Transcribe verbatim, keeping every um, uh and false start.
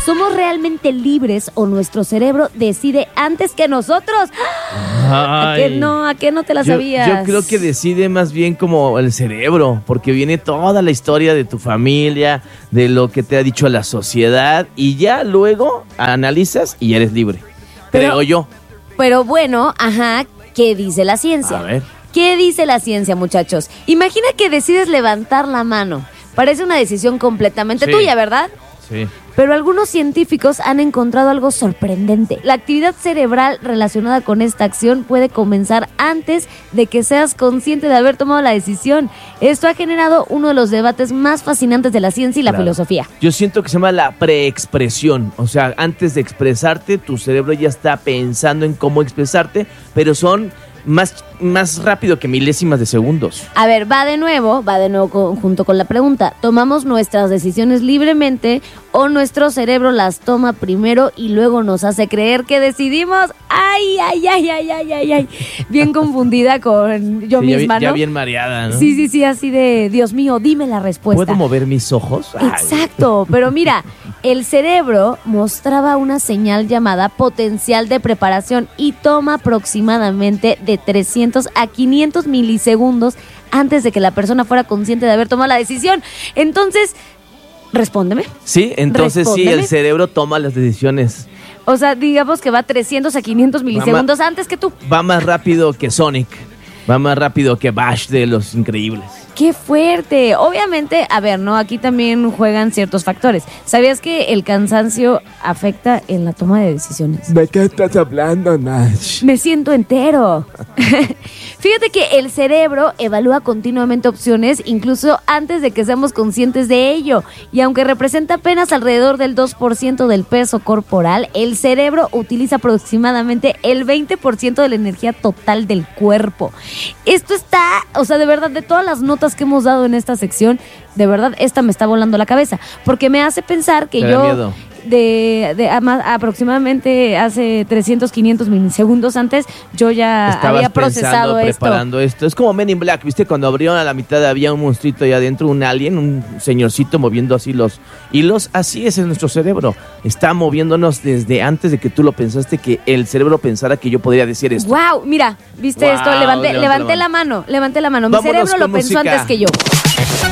¿Somos realmente libres o nuestro cerebro decide antes que nosotros? ¿A qué no? ¿A qué no te la yo, sabías? Yo creo que decide más bien como el cerebro, porque viene toda la historia de tu familia, de lo que te ha dicho la sociedad, y ya luego analizas y eres libre. Pero, creo yo. Pero bueno, ajá, ¿qué dice la ciencia? A ver. ¿Qué dice la ciencia, muchachos? Imagina que decides levantar la mano. Parece una decisión completamente Sí. tuya, ¿verdad? Sí. Pero algunos científicos han encontrado algo sorprendente. La actividad cerebral relacionada con esta acción puede comenzar antes de que seas consciente de haber tomado la decisión. Esto ha generado uno de los debates más fascinantes de la ciencia y la Claro. filosofía. Yo siento que se llama la preexpresión. O sea, antes de expresarte, tu cerebro ya está pensando en cómo expresarte, pero son más, más rápido que milésimas de segundos. A ver, va de nuevo, va de nuevo con- junto con la pregunta. ¿Tomamos nuestras decisiones libremente o nuestro cerebro las toma primero y luego nos hace creer que decidimos? Ay, ay, ay, ay, ay, ay, ay. Bien confundida con yo Sí, ya, misma, vi- ya ¿no? bien mareada, ¿no? Sí, sí, sí, así de, Dios mío, dime la respuesta. ¿Puedo mover mis ojos? Ay. Exacto, pero mira, el cerebro mostraba una señal llamada potencial de preparación y toma aproximadamente de trescientos a quinientos milisegundos antes de que la persona fuera consciente de haber tomado la decisión. Entonces, respóndeme. Sí, entonces sí, Respóndeme. el cerebro toma las decisiones. O sea, digamos que va trescientos a quinientos milisegundos antes que tú. Va más rápido que Sonic. Va más rápido que Bash de Los Increíbles. ¡Qué fuerte! Obviamente, a ver, ¿no? Aquí también juegan ciertos factores. ¿Sabías que el cansancio afecta en la toma de decisiones? ¿De qué estás hablando, Nash? Me siento entero. Fíjate que el cerebro evalúa continuamente opciones, incluso antes de que seamos conscientes de ello. Y aunque representa apenas alrededor del dos por ciento del peso corporal, el cerebro utiliza aproximadamente el veinte por ciento de la energía total del cuerpo. Esto está, o sea, de verdad, de todas las notas que hemos dado en esta sección, de verdad, esta me está volando la cabeza. Porque me hace pensar que Te da yo... miedo. De, de ama- aproximadamente hace trescientos, quinientos milisegundos antes, yo ya Estabas había procesado pensando, esto. preparando esto. Es como Men in Black, ¿viste? Cuando abrieron a la mitad había un monstruito ahí adentro, un alien, un señorcito moviendo así los hilos. Así es en nuestro cerebro. Está moviéndonos desde antes de que tú lo pensaste, que el cerebro pensara que yo podría decir esto. Wow, mira, ¿viste Wow, esto? Levanté, levanta levanté la la mano, levanté la mano. Mi Vámonos cerebro lo con pensó música. antes que yo.